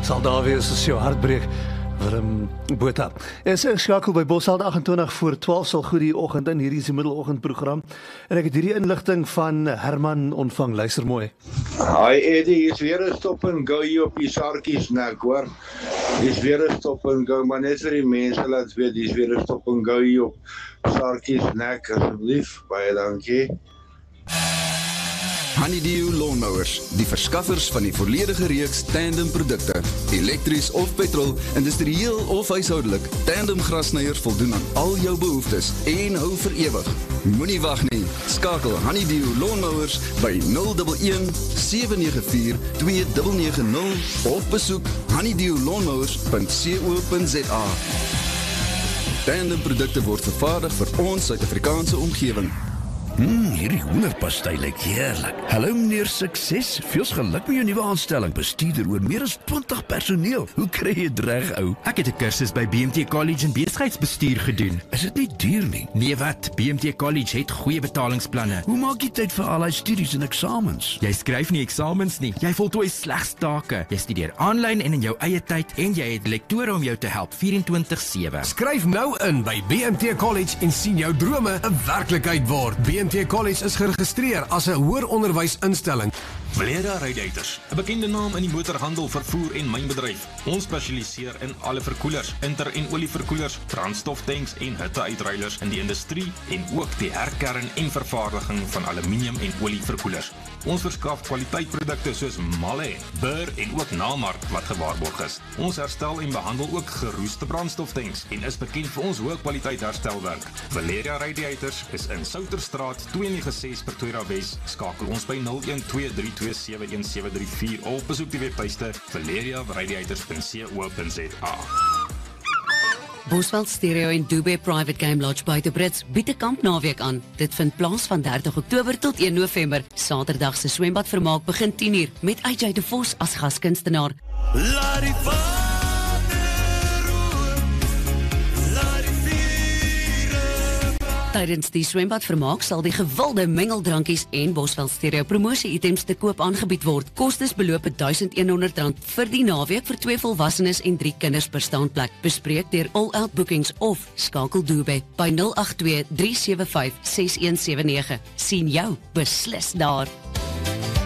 Sal daar wees as jou hart breek. Willem Botha. Is ingeskakel by Bosveld 28 voor 12 sal goed die oggend in. Hierdie is die middeloggendprogram. En ek het hierdie inligting van Herman ontvang. Luister mooi. Hi Eddie, hier is weer 'n stop and go hier op die Sarkies nek hoor. Hier is weer 'n stop and go, maar net vir die mense laat weet, hier is weer 'n stop and go hier op Sarkies nek asseblief. Baie dankie. Honeydew Lawnmowers, die verskaffers van die volledige reeks tandem produkte. Elektries of petrol, industrieel of huishoudelik, tandem grasnyers voldoen aan al jou behoeftes en hou vir ewig. Moenie wag nie, skakel Honeydew Lawnmowers by 011 794 2990 of besoek honeydewlawnmowers.co.za. Tandem produkte word vervaardig vir ons Suid-Afrikaanse omgewing. Hierdie hoenderpastei lyk heerlik. Hallo meneer Sukses, veels geluk met jou nuwe aanstelling. Bestuurder oor meer as 20 personeel. Hoe kry jy dit reg, ou? Ek het 'n kursus by BMT College in besigheidsbestuur gedoen. Is dit nie duur nie? Nee wat, BMT College het goeie betalingsplanne. Hoe maak jy tyd vir al die studies en eksamens? Jy skryf nie eksamens nie, jy voltooi slegs take. Jy studeer aanlyn en in jou eie tyd en jy het lektore om jou te help 24/7. Skryf nou in by BMT College en sien jou drome 'n werklikheid word. BMT College is geregistreer as 'n hoër onderwysinstelling. Valera Radiators, 'n bekende naam in die motorhandel, vervoer en mynbedryf. Ons spesialiseer in alle verkoelers, inter- en olieverkoelers, brandstoftanks en hitteuitruilers in die industrie en ook die herkern en vervaardiging van aluminium en olieverkoelers. Ons verskaf kwaliteitprodukte soos Malle, Burr en ook Namark wat gewaarborg is. Ons herstel en behandel ook geroeste brandstoftanks en is bekend vir ons hoë kwaliteit herstelwerk. Valeria Radiators is in Souterstraat 296 Pretoria Wes. Skakel ons by 0123271734 of besoek die webtuiste valeriaradiators.co.za. Bosveld Stereo en Dubai Private Game Lodge buite Brits bied 'n kampnaweek aan. Dit vind plaas van 30 Oktober tot 1 November. Saterdag se swembadvermaak begin 10:00 met AJ de Vos as gaskunstenaar. Tydens die swembadvermaak sal die gewilde mengeldrankies en Bosveld Stereo promosie-items te koop aangebied word. Kostes beloop R1,100 vir die naweek vir 2 volwassenes en 3 kinders per staanplek. Bespreek deur All Out Bookings of skakel Dubai by 082 375 6179. Sien jou beslis daar.